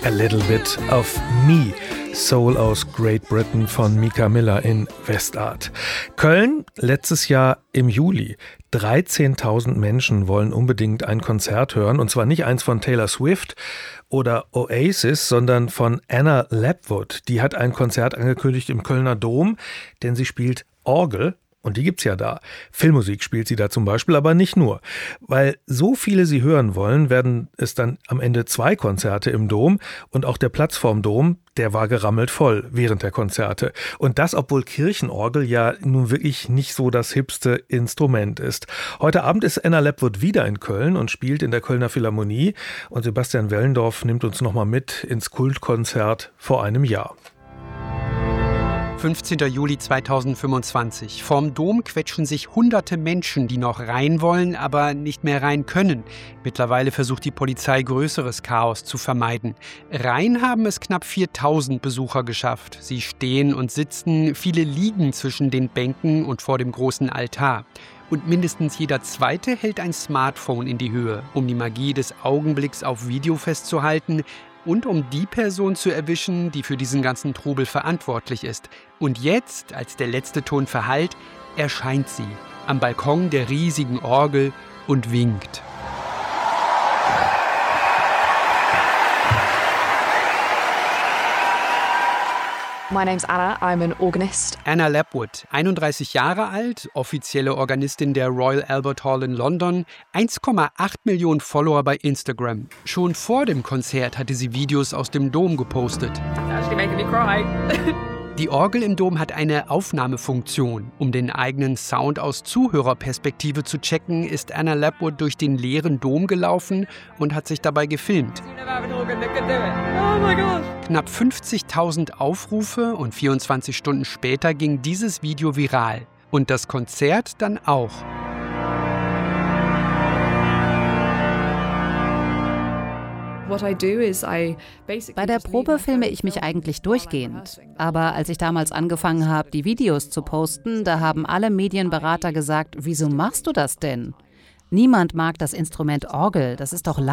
A Little Bit of Me. Soul aus Great Britain von Mika Miller in Westart. Köln, letztes Jahr im Juli. 13.000 Menschen wollen unbedingt ein Konzert hören. Und zwar nicht eins von Taylor Swift oder Oasis, sondern von Anna Lapwood. Die hat ein Konzert angekündigt im Kölner Dom, denn sie spielt Orgel. Und die gibt's ja da. Filmmusik spielt sie da zum Beispiel, aber nicht nur. Weil so viele sie hören wollen, werden es dann am Ende 2 Konzerte im Dom. Und auch der Platz vorm Dom, der war gerammelt voll während der Konzerte. Und das, obwohl Kirchenorgel ja nun wirklich nicht so das hipste Instrument ist. Heute Abend ist Anna Lapwood wieder in Köln und spielt in der Kölner Philharmonie. Und Sebastian Wellendorf nimmt uns nochmal mit ins Kultkonzert vor einem Jahr. 15. Juli 2025. Vorm Dom quetschen sich hunderte Menschen, die noch rein wollen, aber nicht mehr rein können. Mittlerweile versucht die Polizei, größeres Chaos zu vermeiden. Rein haben es knapp 4.000 Besucher geschafft. Sie stehen und sitzen, viele liegen zwischen den Bänken und vor dem großen Altar. Und mindestens jeder Zweite hält ein Smartphone in die Höhe, um die Magie des Augenblicks auf Video festzuhalten und um die Person zu erwischen, die für diesen ganzen Trubel verantwortlich ist. Und jetzt, als der letzte Ton verhallt, erscheint sie am Balkon der riesigen Orgel und winkt. My name's Anna, I'm an organist. Anna Lapwood, 31 Jahre alt, offizielle Organistin der Royal Albert Hall in London, 1,8 Millionen Follower bei Instagram. Schon vor dem Konzert hatte sie Videos aus dem Dom gepostet. It's actually making me cry. Die Orgel im Dom hat eine Aufnahmefunktion. Um den eigenen Sound aus Zuhörerperspektive zu checken, ist Anna Lapwood durch den leeren Dom gelaufen und hat sich dabei gefilmt. Knapp 50.000 Aufrufe und 24 Stunden später ging dieses Video viral. Und das Konzert dann auch. Bei der Probe filme ich mich eigentlich durchgehend. Aber als ich damals angefangen habe, die Videos zu posten, da haben alle Medienberater gesagt, wieso machst du das denn? Niemand mag das Instrument Orgel, das ist doch